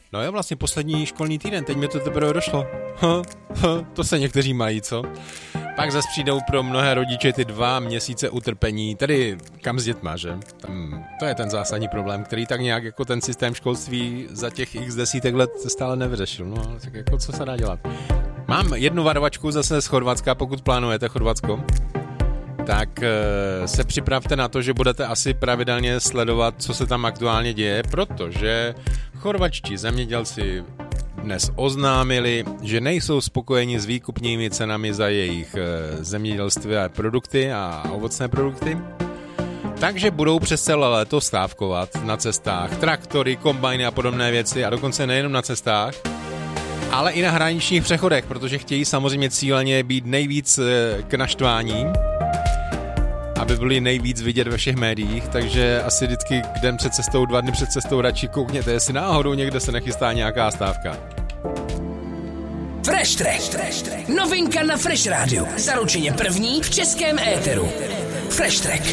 No jo, vlastně poslední školní týden, teď mi to teprve došlo. To se někteří mají, co? Pak zase přijdou pro mnohé rodiče ty 2 měsíce utrpení, tedy kam s dětma, že? To je ten zásadní problém, který tak nějak jako ten systém školství za těch x desítek let stále nevyřešil. No, tak jako co se dá dělat? Mám jednu varovačku zase z Chorvatska, pokud plánujete Chorvatsko, tak se připravte na to, že budete asi pravidelně sledovat, co se tam aktuálně děje, protože chorvatští zemědělci dnes oznámili, že nejsou spokojeni s výkupními cenami za jejich zemědělství a produkty a ovocné produkty. Takže budou přes celé léto stávkovat na cestách traktory, kombajny a podobné věci a dokonce nejenom na cestách, ale i na hraničních přechodech, protože chtějí samozřejmě cíleně být nejvíc k naštvání, aby byli nejvíc vidět ve všech médiích, takže asi vždycky den před cestou, 2 dny před cestou radši koukněte, jestli náhodou někde se nechystá nějaká stávka. Fresh Track. Novinka na Fresh Rádiu. Zaručeně první v českém éteru. Fresh Track.